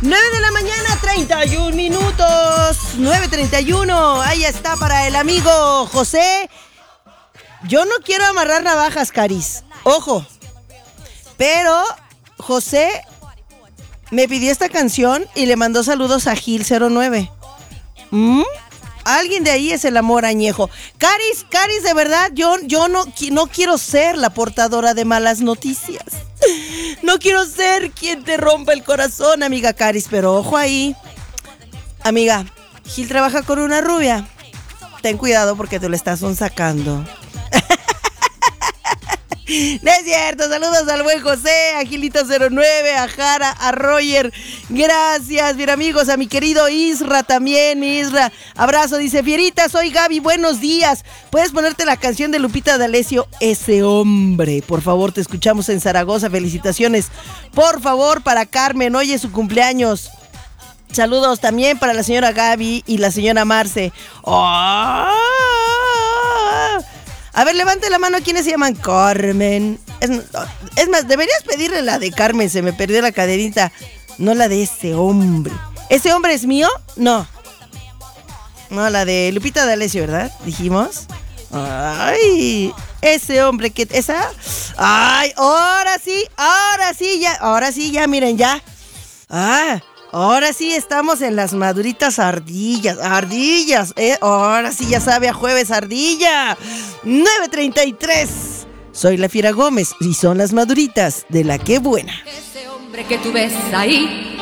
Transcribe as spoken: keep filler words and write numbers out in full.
nueve de la mañana, treinta y un minutos. nueve treinta y uno. Ahí está para el amigo José. Yo no quiero amarrar navajas, Caris. Ojo. Pero José me pidió esta canción y le mandó saludos a Gil cero nueve. ¿Mm? Alguien de ahí es el amor añejo. Caris, Caris, de verdad, yo, yo no, no quiero ser la portadora de malas noticias. No quiero ser quien te rompa el corazón, amiga Caris, pero ojo ahí. Amiga, Gil trabaja con una rubia. Ten cuidado porque tú le estás sacando. No es cierto, saludos al buen José, a Gilito cero nueve, a Jara, a Roger, gracias, bien amigos, a mi querido Isra también, mi Isra, abrazo, dice, Fierita, soy Gaby, buenos días, puedes ponerte la canción de Lupita D'Alessio, Ese Hombre, por favor, te escuchamos en Zaragoza, felicitaciones, por favor, para Carmen, hoy es su cumpleaños. Saludos también para la señora Gaby y la señora Marce. ¡Oh! A ver, levante la mano a quienes se llaman Carmen. Es, es más, deberías pedirle la de Carmen, se me perdió la cadenita. No la de ese hombre. ¿Ese hombre es mío? No. No, la de Lupita D'Alessio, ¿verdad? Dijimos. Ay, ese hombre que... ¿Esa? Ay, ahora sí, ahora sí, ya. Ahora sí, ya, miren, ya. Ah, ahora sí estamos en las maduritas ardillas, ardillas, ¿eh? Ahora sí ya sabe a jueves ardilla. nueve treinta y tres. Soy la Fiera Gómez y son las maduritas de la que buena. Ese hombre que tú ves ahí